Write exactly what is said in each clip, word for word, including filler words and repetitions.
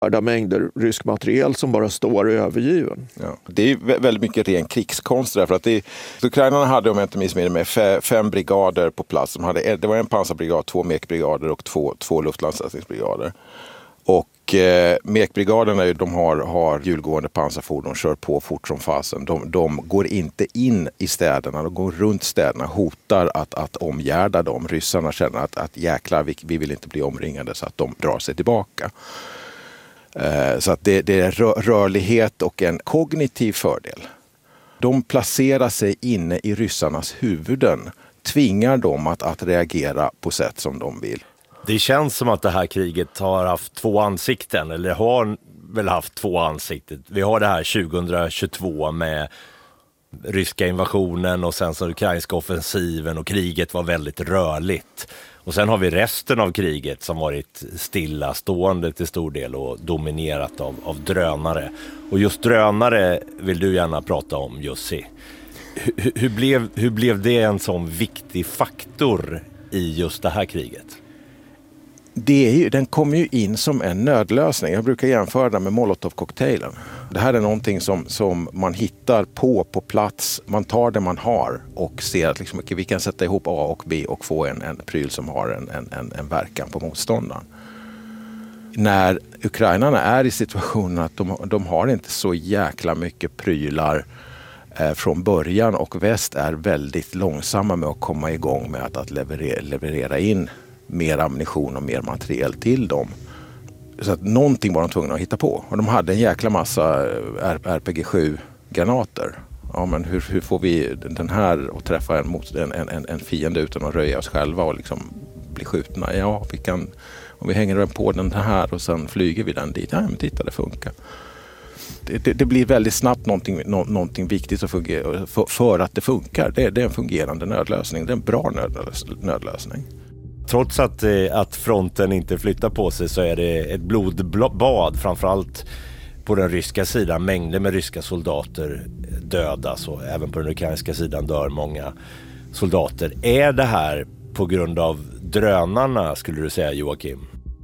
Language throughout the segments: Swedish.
mängder rysk materiel som bara står övergiven. Ja. Det är väldigt mycket ren krigskonst därför att det, ukrainarna hade, om jag inte minns med, med fem brigader på plats. De hade, det var en pansarbrigad, två mekbrigader och två, två luftlandsättningsbrigader. Och eh, mekbrigaderna, de har, har hjulgående pansarfordon, kör på fort som fasen. De, de går inte in i städerna, de går runt städerna, hotar att, att omgärda dem. Ryssarna känner att, att jäklar, vi, vi vill inte bli omringade, så att de drar sig tillbaka. Eh, så att det, det är rör, rörlighet och en kognitiv fördel. De placerar sig inne i ryssarnas huvuden, tvingar dem att, att reagera på sätt som de vill. Det känns som att det här kriget har haft två ansikten, eller har väl haft två ansikten. Vi har det här tjugohundratjugotvå med ryska invasionen och sen så ukrainska offensiven, och kriget var väldigt rörligt. Och sen har vi resten av kriget som varit stillastående till stor del och dominerat av, av drönare. Och just drönare vill du gärna prata om, Jussi. Hur, hur, blev, hur blev det en sån viktig faktor i just det här kriget? Det är ju, den kommer ju in som en nödlösning. Jag brukar jämföra det med Molotov-cocktailen. Det här är någonting som, som man hittar på på plats. Man tar det man har och ser att liksom, okay, vi kan sätta ihop A och B och få en, en pryl som har en, en, en verkan på motståndaren. När ukrainarna är i situationen att de, de har inte så jäkla mycket prylar eh, från början, och väst är väldigt långsamma med att komma igång med att, att leverera, leverera in mer ammunition och mer materiel till dem. Så att någonting var de tvungna att hitta på. Och de hade en jäkla massa R P G sju-granater. Ja, men hur, hur får vi den här att träffa en, mot, en, en, en fiende utan att röja oss själva och liksom bli skjutna? Ja, vi kan, om vi hänger på den här och sen flyger vi den dit. Ja, men titta, det funkar. Det, det, det blir väldigt snabbt någonting, nå, någonting viktigt att fungera, för, för att det funkar. Det, det är en fungerande nödlösning. Det är en bra nödlös, nödlösning. Trots att, att fronten inte flyttar på sig så är det ett blodbad, framförallt på den ryska sidan. Mängder med ryska soldater dödas, och även på den ukrainska sidan dör många soldater. Är det här på grund av drönarna, skulle du säga, Joakim?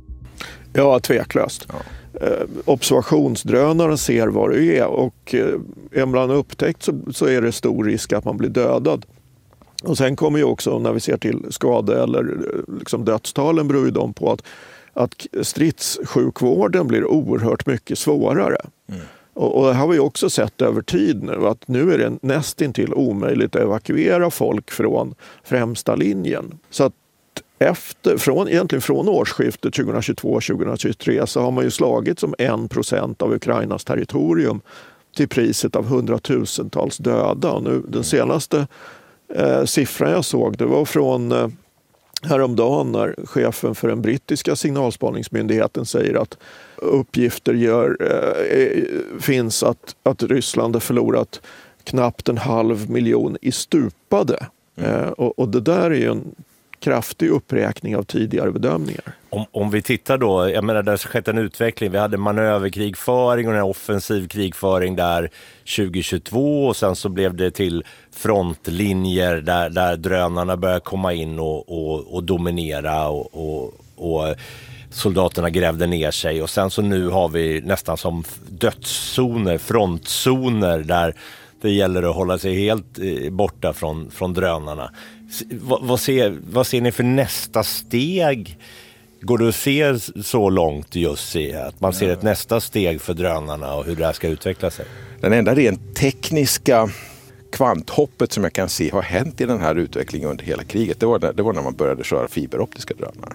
Ja, tveklöst. Ja. Eh, observationsdrönare ser vad det är, och eh, är man upptäckt så, så är det stor risk att man blir dödad. Och sen kommer ju också, när vi ser till skada eller liksom dödstalen, beror ju de på att, att stridssjukvården blir oerhört mycket svårare. Mm. Och, och det har vi också sett över tid nu, att nu är det nästintill omöjligt att evakuera folk från främsta linjen. Så att efter, från, egentligen från årsskiftet tjugohundratjugotvå tjugohundratjugotre så har man ju slagit som en procent av Ukrainas territorium till priset av hundratusentals döda. Och nu, den senaste Eh, siffran jag såg, det var från eh, häromdagen, när chefen för den brittiska signalspaningsmyndigheten säger att uppgifter gör, eh, finns att, att Ryssland har förlorat knappt en halv miljon i stupade. Mm. Eh, och, och det där är ju en kraftig uppräkning av tidigare bedömningar. Om, om vi tittar då, jag menar, det har skett en utveckling. Vi hade manöverkrigföring och en offensiv krigföring där tjugohundratjugotvå, och sen så blev det till frontlinjer där, där drönarna började komma in och, och, och dominera och, och, och soldaterna grävde ner sig. Och sen så nu har vi nästan som dödszoner, frontzoner där det gäller att hålla sig helt borta från, från drönarna. Vad, vad, ser, vad ser ni för nästa steg? Går det att se så långt, just i att man ser ett nästa steg för drönarna och hur det här ska utveckla sig? Den enda rent tekniska kvanthoppet som jag kan se har hänt i den här utvecklingen under hela kriget, det var, det var när man började köra fiberoptiska drönare.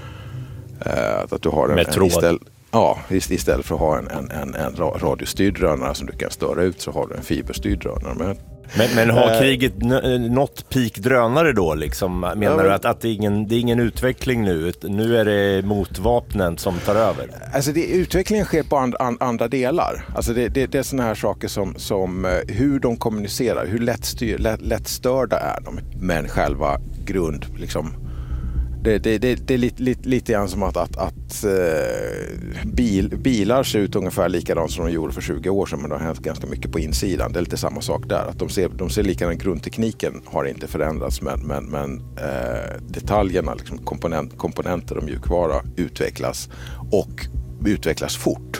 Uh, att du har en, en istället, ja, istället för att ha en, en, en, en radiostyrd drönare som du kan störa ut, så har du en fiberstyrd drönare. Men Men, men har kriget nått peak drönare då? Liksom? Menar ja, men, du att, att det, är ingen, det är ingen utveckling nu? Nu är det motvapnen som tar över? Alltså det, utvecklingen sker på and, and, andra delar. Alltså det, det, det är såna här saker som, som hur de kommunicerar, hur lättstyr, lätt, lättstörda är de. Men själva grund, liksom, det, det, det, det är lite, lite, lite grann som att, att, att uh, bil, bilar ser ut ungefär likadant som de gjorde för tjugo år sedan, men det har hänt ganska mycket på insidan. Det är lite samma sak där. Att de ser, de ser likadant, grundtekniken har inte förändrats, men, men, men uh, detaljerna, liksom komponent, komponenter och mjukvara utvecklas och utvecklas fort.